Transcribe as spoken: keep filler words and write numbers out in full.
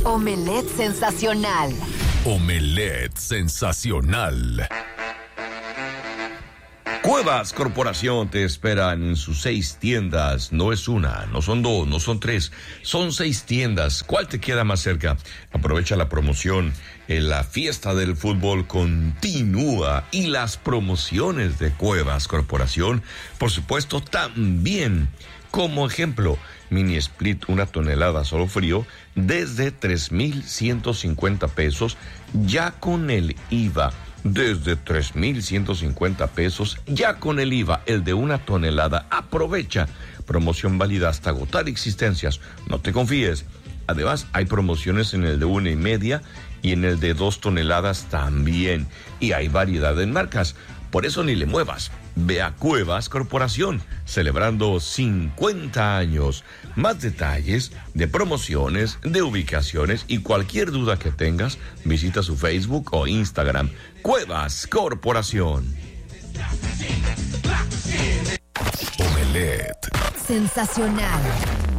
Omelette sensacional. Omelette sensacional. Cuevas Corporación te esperan en sus seis tiendas. No es una, no son dos, no son tres, son seis tiendas. ¿Cuál te queda más cerca? Aprovecha la promoción. La fiesta del fútbol continúa y las promociones de Cuevas Corporación, por supuesto, también. Como ejemplo, mini split una tonelada solo frío desde tres mil ciento cincuenta pesos ya con el I V A. Desde tres mil ciento cincuenta pesos ya con el I V A, el de una tonelada. Aprovecha. Promoción válida hasta agotar existencias. No te confíes. Además, hay promociones en el de una y media y en el de dos toneladas también. Y hay variedad en marcas. Por eso ni le muevas. Ve a Cuevas Corporación, celebrando cincuenta años. Más detalles de promociones, de ubicaciones y cualquier duda que tengas, visita su Facebook o Instagram. Cuevas Corporación. Sensacional.